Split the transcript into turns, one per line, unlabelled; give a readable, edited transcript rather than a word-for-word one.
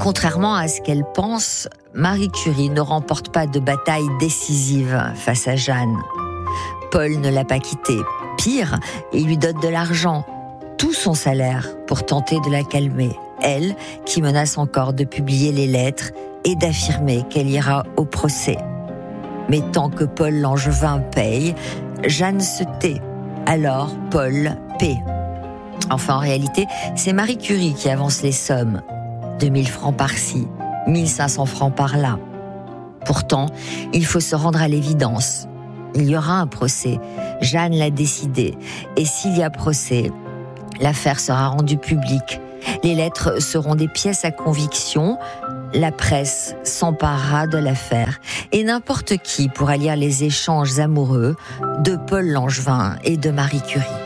Contrairement à ce qu'elle pense, Marie Curie ne remporte pas de bataille décisive face à Jeanne. Paul ne l'a pas quittée. Pire, il lui donne de l'argent, tout son salaire, pour tenter de la calmer. Elle, qui menace encore de publier les lettres et d'affirmer qu'elle ira au procès. Mais tant que Paul Langevin paye, Jeanne se tait. Alors Paul paie. Enfin, en réalité, c'est Marie Curie qui avance les sommes. 2000 francs par-ci, 1500 francs par-là. Pourtant, il faut se rendre à l'évidence. Il y aura un procès. Jeanne l'a décidé. Et s'il y a procès, l'affaire sera rendue publique. Les lettres seront des pièces à conviction. La presse s'emparera de l'affaire. Et n'importe qui pourra lire les échanges amoureux de Paul Langevin et de Marie Curie.